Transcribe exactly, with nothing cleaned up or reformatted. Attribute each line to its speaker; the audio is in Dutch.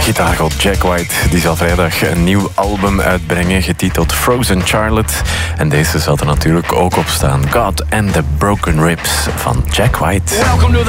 Speaker 1: Gitaargod Jack White die zal vrijdag een nieuw album uitbrengen, getiteld Frozen Charlotte. En deze zal er natuurlijk ook op staan. God and the Broken Ribs van Jack White.